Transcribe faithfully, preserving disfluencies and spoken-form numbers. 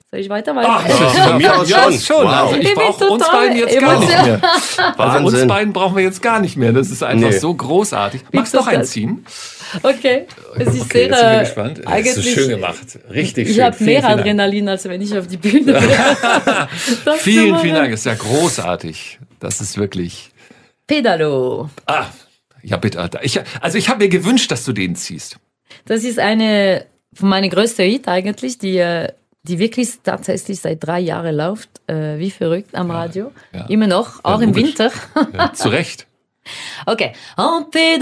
Soll ich weitermachen? Ach, Von mir aus ja, schon. schon. Wow. Also ich Ich bin brauche uns total beiden jetzt gar nicht emotional. mehr. Also uns Wahnsinn. beiden brauchen wir jetzt gar nicht mehr. Das ist einfach Nee. so großartig. Magst du noch total- einziehen? Okay, es ist Okay, sehr, jetzt sind wir äh, gespannt. Das eigentlich, ist so schön gemacht. Richtig ich schön. habe Vielen, mehr vielen Dank. Adrenalin, als wenn ich auf die Bühne bin. Das zu Vielen, machen. vielen Dank. Das ist ja großartig. Das ist wirklich... Pedalo. Ah, ja bitte. Alter. Ich, also ich habe mir gewünscht, dass du den ziehst. Das ist eine von meinen größten Hit eigentlich, die, äh, die wirklich tatsächlich seit drei Jahren läuft, äh, wie verrückt am Radio. ja. Immer noch, auch Ja, im logisch. Winter. Ja, zu Recht. Okay. En